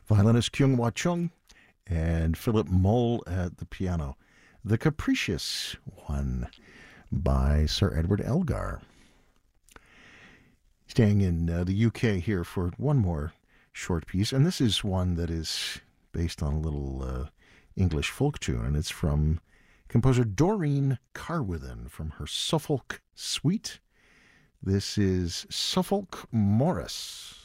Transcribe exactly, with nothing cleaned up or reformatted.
violinist Kyung Hwa Chung, and Philip Moll at the piano. The Capricious One by Sir Edward Elgar. Staying in uh, the U K here for one more short piece, and this is one that is based on a little uh, English folk tune, and it's from composer Doreen Carwithen from her Suffolk Suite. This is Suffolk Morris.